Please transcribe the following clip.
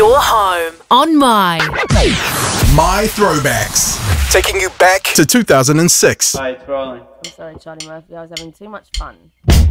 Your home on My Throwbacks. Taking you back to 2006. Hi, it's rolling. I'm sorry, Charlie Murphy. I was having too much fun.